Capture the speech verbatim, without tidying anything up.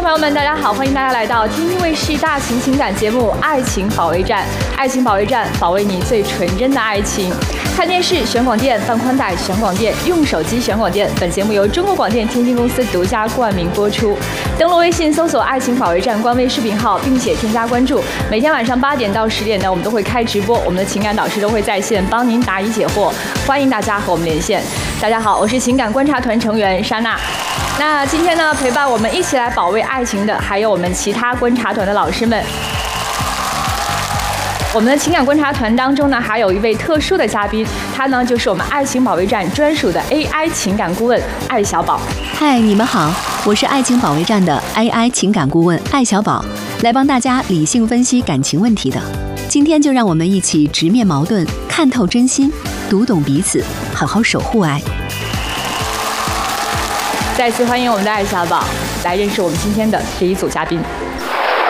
朋友们，大家好，欢迎大家来到天津卫视大型情感节目《爱情保卫战》。爱情保卫战，保卫你最纯真的爱情。看电视选广电，放宽带选广电，用手机选广电。本节目由中国广电天津公司独家冠名播出。登录微信搜索“爱情保卫战”官微视频号，并且添加关注。每天晚上八点到十点呢，我们都会开直播，我们的情感导师都会在线帮您答疑解惑，欢迎大家和我们连线。大家好，我是情感观察团成员莎娜。那今天呢，陪伴我们一起来保卫爱情的，还有我们其他观察团的老师们。我们的情感观察团当中呢，还有一位特殊的嘉宾，他呢就是我们爱情保卫战专属的 A I 情感顾问艾小宝。 嗨，你们好，我是爱情保卫战的 A I 情感顾问艾小宝，来帮大家理性分析感情问题的。今天就让我们一起直面矛盾，看透真心，读懂彼此，好好守护爱。 再次欢迎我们的艾小宝来认识我们今天的第一组嘉宾。